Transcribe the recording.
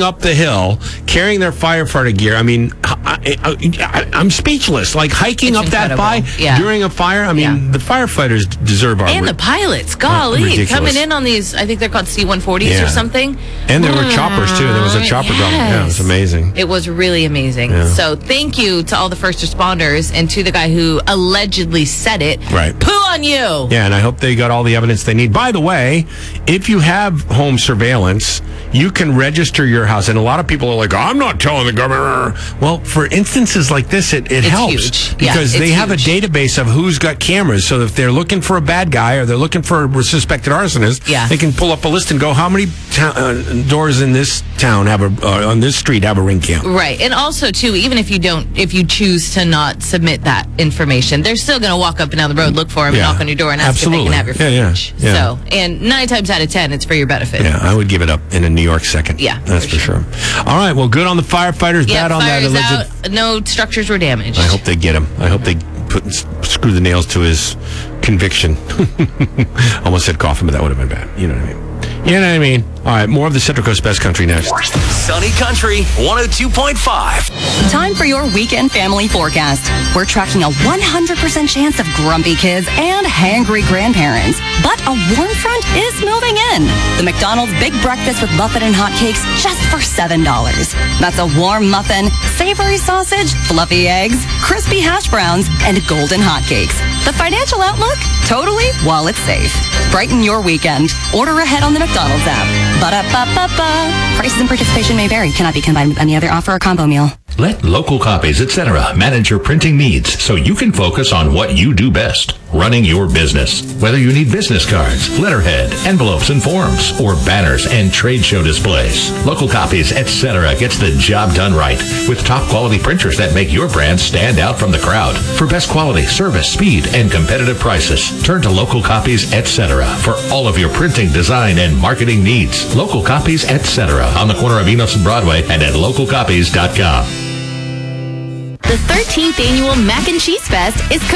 hiking up the hill, carrying their firefighter gear. I mean, I'm speechless. Like hiking up that high during a fire. I mean, the firefighters deserve our and the pilots. Golly, ridiculous. coming in on these. I think they're called C-140s or something. And there were choppers too. There was a chopper going. Yeah, it was amazing. It was really amazing. Yeah. So thank you to all the first responders and to the guy who allegedly said it. Right. Poo on you. Yeah, and I hope they got all the evidence they need. By the way, if you have home surveillance, you can register your house. And a lot of people are like, I'm not telling the governor. Well, for instances like this, it helps. Huge. Because they have a database of who's got cameras. So if they're looking for a bad guy or they're looking for a suspected arsonist, they can pull up a list and go, how many doors in this town have on this street have a ring cam? Right. And also, too, even if you choose to not submit that information, they're still going to walk up and down the road, look for him, and knock on your door and ask if they can have your footage. So, and 9 times out of 10, it's for your benefit. Yeah, I would give it up in a New York second. Yeah, that's for sure. All right, well, good on the firefighters. Bad on that alleged. Out, no structures were damaged. I hope they get him. I hope they screw the nails to his conviction. Almost said coffin, but that would have been bad. You know what I mean? You know what I mean? All right, more of the Central Coast Best Country next. Sunny Country 102.5. Time for your weekend family forecast. We're tracking a 100% chance of grumpy kids and hangry grandparents. But a warm front is moving in. The McDonald's Big Breakfast with muffin and hotcakes just for $7. That's a warm muffin, savory sausage, fluffy eggs, crispy hash browns, and golden hotcakes. The financial outlook? Totally while it's safe. Brighten your weekend. Order ahead on the McDonald's app. Ba-da-ba-ba-ba. Prices and participation may vary. Cannot be combined with any other offer or combo meal. Let Local Copies, etc. manage your printing needs so you can focus on what you do best, running your business. Whether you need business cards, letterhead, envelopes and forms, or banners and trade show displays, Local Copies, etc. gets the job done right with top quality printers that make your brand stand out from the crowd. For best quality, service, speed, and competitive prices, turn to Local Copies, etc. for all of your printing, design, and marketing needs. Local Copies, etc. on the corner of Enos and Broadway and at localcopies.com. The 13th annual Mac and Cheese Fest is